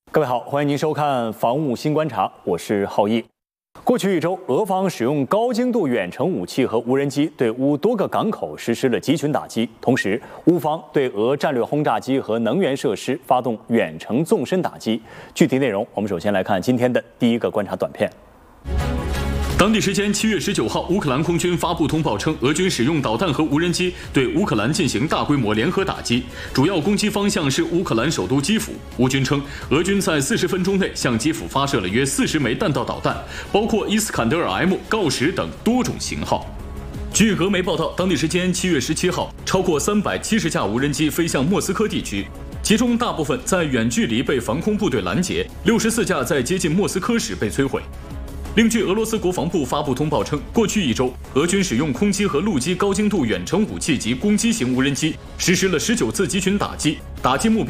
各位好，欢迎您收看《防务新观察》，我是浩毅。过去一周，俄方使用高精度远程武器和无人机对乌多个港口实施了集群打击，同时乌方对俄战略轰炸机和能源设施发动远程纵深打击。具体内容，我们首先来看今天的第一个观察短片。 当地时间7月19号，乌克兰空军发布通报称，俄军使用导弹和无人机对乌克兰进行大规模联合打击，主要攻击方向是乌克兰首都基辅。乌军称，俄军在40分钟内向基辅发射了约40枚弹道导弹，包括伊斯坎德尔 M、锆石等多种型号。据俄媒报道，当地时间7月17号，超过370架无人机飞向莫斯科地区，其中大部分在远距离被防空部队拦截，64架在接近莫斯科时被摧毁。另据俄罗斯国防部发布通报称，过去一周，俄军使用空机和陆基高精度远程武器及攻击型无人机实施了19次集群打击，打击目标